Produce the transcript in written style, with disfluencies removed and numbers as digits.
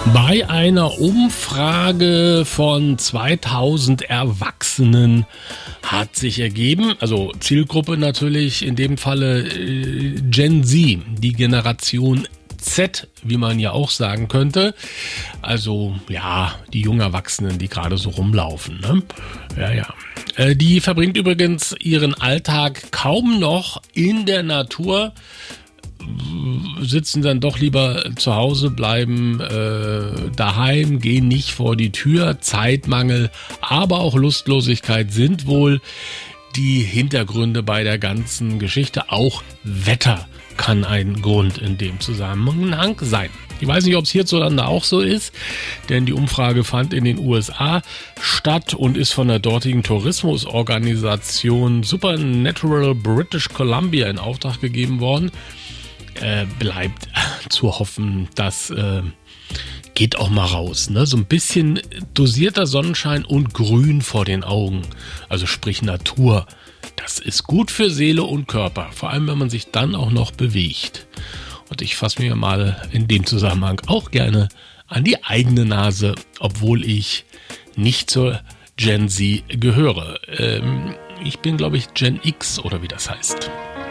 Bei einer Umfrage von 2000 Erwachsenen hat sich ergeben, also Zielgruppe natürlich in dem Falle Gen Z, die Generation Z, wie man ja auch sagen könnte. Also ja, die jungen Erwachsenen, die gerade so rumlaufen, ne? Ja. Die verbringt übrigens ihren Alltag kaum noch in der Natur, sitzen dann doch lieber zu Hause, bleiben daheim, gehen nicht vor die Tür. Zeitmangel, aber auch Lustlosigkeit sind wohl die Hintergründe bei der ganzen Geschichte. Auch Wetter kann ein Grund in dem Zusammenhang sein. Ich weiß nicht, ob es hierzulande auch so ist, denn die Umfrage fand in den USA statt und ist von der dortigen Tourismusorganisation Supernatural British Columbia in Auftrag gegeben worden. Bleibt zu hoffen, das geht auch mal raus, ne? So ein bisschen dosierter Sonnenschein und Grün vor den Augen, also sprich Natur. Das ist gut für Seele und Körper, vor allem wenn man sich dann auch noch bewegt. Und ich fasse mir mal in dem Zusammenhang auch gerne an die eigene Nase, obwohl ich nicht zur Gen Z gehöre. Ich bin, glaube ich, Gen X oder wie das heißt.